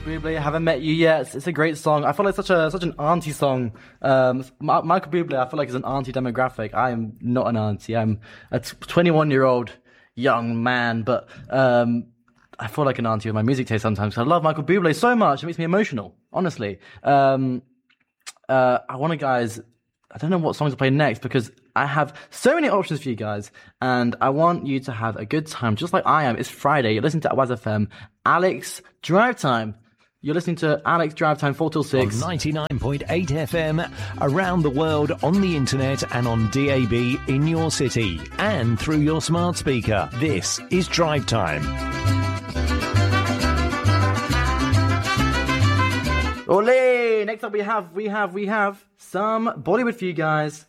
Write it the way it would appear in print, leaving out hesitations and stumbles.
Bublé, Haven't Met You Yet. It's a great song. I feel like such an auntie song. Michael Bublé, I feel like is an auntie demographic. I am not an auntie. I'm a 21-year-old young man, but I feel like an auntie with my music taste sometimes. I love Michael Bublé so much. It makes me emotional, honestly. I don't know what songs to play next because I have so many options for you guys, and I want you to have a good time, just like I am. It's Friday. You're listening to Waz FM. Alex Drive Time. You're listening to Alex Drive Time 4 till 6. On 99.8 FM, around the world, on the internet and on DAB in your city and through your smart speaker. This is Drive Time. Ole! Next up we have some Bollywood for you guys.